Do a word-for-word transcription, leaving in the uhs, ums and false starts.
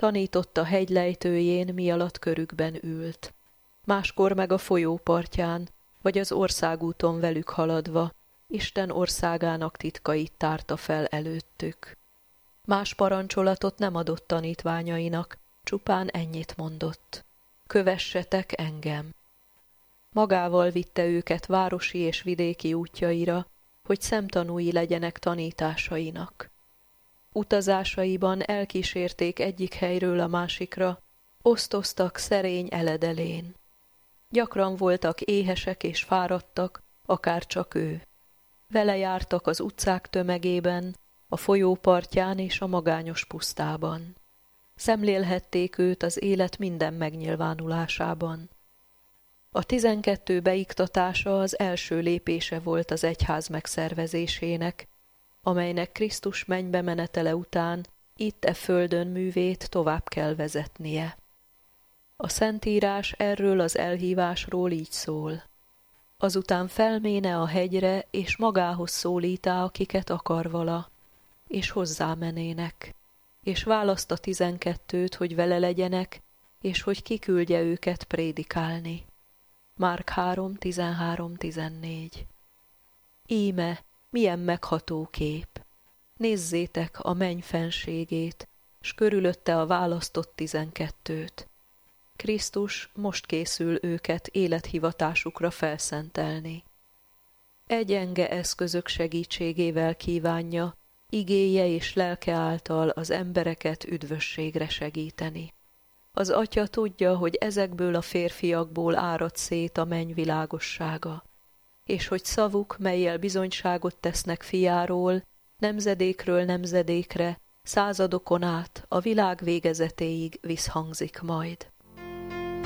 Tanított a hegylejtőjén, mi alatt körükben ült. Máskor meg a folyó partján, vagy az országúton velük haladva, Isten országának titkait tárta fel előttük. Más parancsolatot nem adott tanítványainak, csupán ennyit mondott: kövessetek engem. Magával vitte őket városi és vidéki útjaira, hogy szemtanúi legyenek tanításainak. Utazásaiban elkísérték egyik helyről a másikra, osztoztak szerény eledelén. Gyakran voltak éhesek és fáradtak, akár csak ő. Vele jártak az utcák tömegében, a folyó partján és a magányos pusztában. Szemlélhették őt az élet minden megnyilvánulásában. A tizenkettő beiktatása az első lépése volt az egyház megszervezésének, amelynek Krisztus mennybe menetele után itt e földön művét tovább kell vezetnie. A Szentírás erről az elhívásról így szól: azután felméne a hegyre, és magához szólítá, akiket akar vala, és hozzámenének, és választ a tizenkettőt, hogy vele legyenek, és hogy kiküldje őket prédikálni. Márk három, tizenhárom, tizennégy. Íme, milyen megható kép! Nézzétek a menny fenségét, s körülötte a választott tizenkettőt. Krisztus most készül őket élethivatásukra felszentelni. Egyenge eszközök segítségével kívánja, igéje és lelke által az embereket üdvösségre segíteni. Az Atya tudja, hogy ezekből a férfiakból árad szét a menny világossága, és hogy szavuk, mellyel bizonyságot tesznek fiáról, nemzedékről nemzedékre, századokon át, a világ végezetéig visszhangzik majd.